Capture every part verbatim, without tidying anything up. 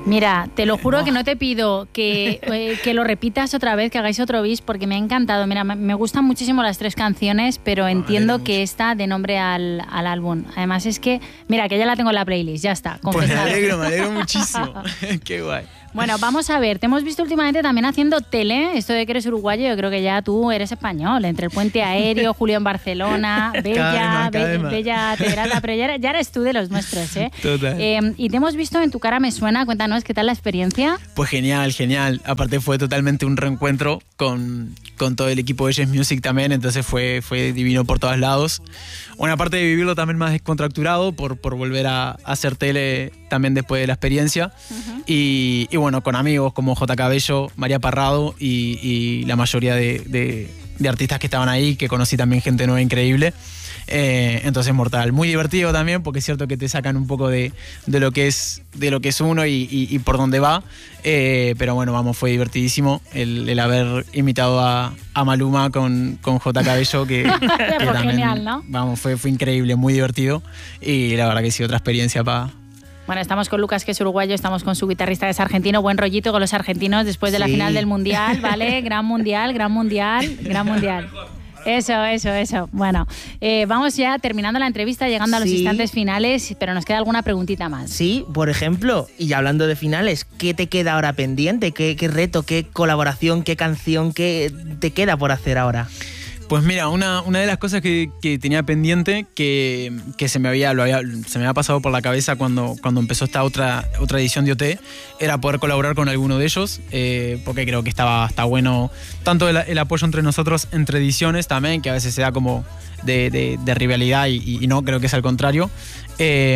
Mira, te lo juro que no te pido que, eh, que lo repitas otra vez, que hagáis otro bis, porque me ha encantado. Mira, me, me gustan muchísimo las tres canciones, pero entiendo no, que esta de nombre al, al álbum. Además es que, mira, que ya la tengo en la playlist, ya está. Pues confesado. me alegro, me alegro muchísimo. Qué guay. Bueno, vamos a ver, te hemos visto últimamente también haciendo tele, esto de que eres uruguayo, yo creo que ya tú eres español, entre el Puente Aéreo, Julio en Barcelona, Bella, Be Bella Tedrata, pero ya, ya eres tú de los nuestros, ¿eh? Total. Eh, y te hemos visto en Tu cara me suena, cuéntanos, ¿qué tal la experiencia? Pues genial, genial. Aparte fue totalmente un reencuentro con, con todo el equipo de Yes Music también, entonces fue, fue divino por todos lados. Una parte de vivirlo también más descontracturado por, por volver a, a hacer tele también después de la experiencia. Uh-huh. y, y bueno, con amigos como J. Cabello, María Parrado y, y la mayoría de, de, de artistas que estaban ahí, que conocí también gente nueva increíble. Eh, entonces mortal, muy divertido también porque es cierto que te sacan un poco de, de lo que es de lo que es uno y, y, y por dónde va, eh, pero bueno, vamos, fue divertidísimo el, el haber imitado a, a Maluma con, con J. Cabello que, que también, genial, ¿no? Vamos, fue, fue increíble, muy divertido y la verdad que sí, otra experiencia para... Bueno, estamos con Lucas, que es uruguayo, estamos con su guitarrista, que es argentino, buen rollito con los argentinos después de la Sí. final del Mundial, ¿vale? Gran Mundial, gran Mundial, gran Mundial. Eso, eso, eso. Bueno, eh, vamos ya terminando la entrevista, llegando a los Sí. instantes finales, pero nos queda alguna preguntita más. Sí, por ejemplo, y hablando de finales, ¿qué te queda ahora pendiente? ¿Qué, qué reto, qué colaboración, qué canción, qué te queda por hacer ahora? Pues mira, una, una de las cosas que, que tenía pendiente, que, que se, me había, lo había, se me había pasado por la cabeza cuando, cuando empezó esta otra, otra edición de O T, era poder colaborar con alguno de ellos, eh, porque creo que estaba, está bueno tanto el, el apoyo entre nosotros, entre ediciones también, que a veces se da como de, de, de rivalidad y, y no, creo que es al contrario. Eh,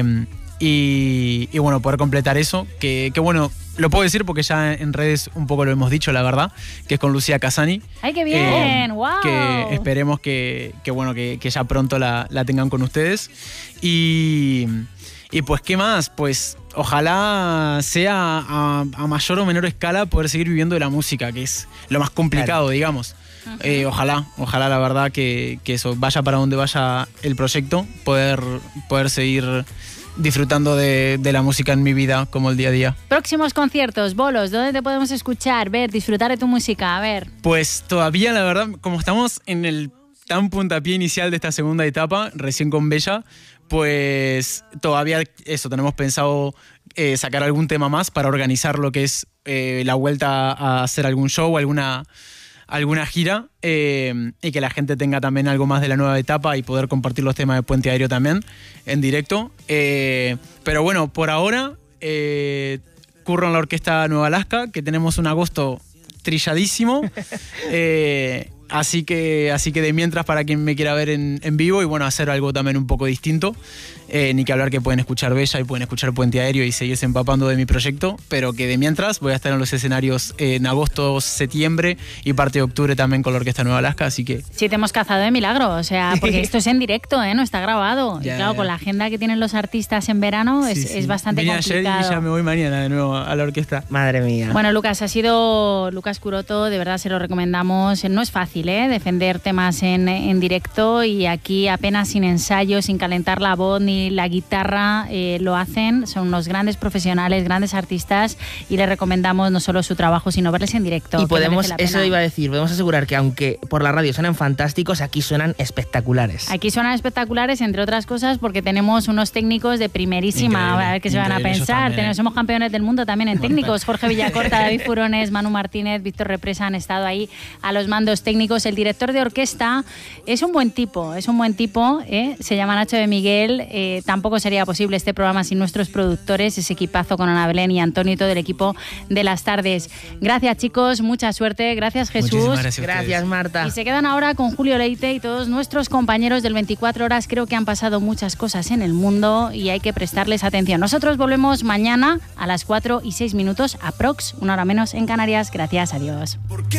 y, y bueno, poder completar eso, que, que bueno... Lo puedo decir porque ya en redes un poco lo hemos dicho, la verdad, que es con Lucía Casani. ¡Ay, qué bien! Eh, ¡Wow! Que esperemos que, que, bueno, que, que ya pronto la, la tengan con ustedes. Y, y pues, ¿qué más? Pues ojalá sea a, a mayor o menor escala poder seguir viviendo de la música, que es lo más complicado, claro. digamos. Uh-huh. eh, ojalá, ojalá la verdad que, que eso vaya para donde vaya el proyecto, poder, poder seguir... disfrutando de, de la música en mi vida, como el día a día. Próximos conciertos, bolos, ¿dónde te podemos escuchar, ver, disfrutar de tu música? A ver. Pues todavía, la verdad, como estamos en el tan puntapié inicial de esta segunda etapa, recién con Bella, pues todavía eso, tenemos pensado eh, sacar algún tema más para organizar lo que es eh, la vuelta a hacer algún show, alguna... alguna gira eh, y que la gente tenga también algo más de la nueva etapa y poder compartir los temas de Puente Aéreo también en directo. Eh, pero bueno, por ahora eh, curro en la Orquesta Nueva Alaska, que tenemos un agosto trilladísimo. Eh, así, que, así que de mientras, para quien me quiera ver en, en vivo y bueno, hacer algo también un poco distinto. Eh, ni que hablar que pueden escuchar Bella y pueden escuchar Puente Aéreo y seguirse empapando de mi proyecto, pero que de mientras voy a estar en los escenarios en agosto, septiembre y parte de octubre también con la Orquesta Nueva Alaska, así que... Sí, te hemos cazado de milagro, o sea, porque esto es en directo, ¿eh? No está grabado. Ya, y claro, ya. con la agenda que tienen los artistas en verano es, Sí, sí. es bastante Vine complicado. ayer y ya me voy mañana de nuevo a la orquesta. Madre mía. Bueno, Lucas, ha sido Lucas Curoto, de verdad se lo recomendamos. No es fácil, ¿eh? Defender temas en, en directo y aquí apenas sin ensayo, sin calentar la voz ni la guitarra, eh, lo hacen. Son unos grandes profesionales, grandes artistas y les recomendamos no solo su trabajo, sino verles en directo. Y podemos, eso eso iba a decir, podemos asegurar que aunque por la radio suenan fantásticos, aquí suenan espectaculares. Aquí suenan espectaculares, entre otras cosas, porque tenemos unos técnicos de primerísima. Increíble, a ver qué se van a pensar. también, Tenemos, ¿eh? Somos campeones del mundo también en técnicos. Jorge Villacorta, David Furones, Manu Martínez, Víctor Represa han estado ahí a los mandos técnicos. El director de orquesta es un buen tipo, es un buen tipo, ¿eh? Se llama Nacho de Miguel. Eh, tampoco sería posible este programa sin nuestros productores, ese equipazo con Ana Belén y Antonio y todo el equipo de las tardes. Gracias, chicos, mucha suerte. Gracias, Jesús. Muchísimas gracias, Gracias, Marta. Y se quedan ahora con Julio Leite y todos nuestros compañeros del veinticuatro horas. Creo que han pasado muchas cosas en el mundo y hay que prestarles atención. Nosotros volvemos mañana a las cuatro y seis minutos, aprox, una hora menos en Canarias. Gracias, adiós.